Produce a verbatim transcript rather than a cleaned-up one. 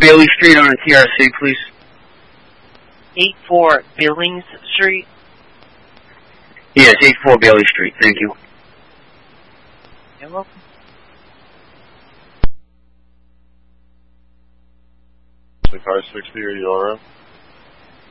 Bailey Street on a T R C, please. eight four Billings Street? Yes, eight four Bailey Street. Thank you. You're welcome. Car sixty, are you alright?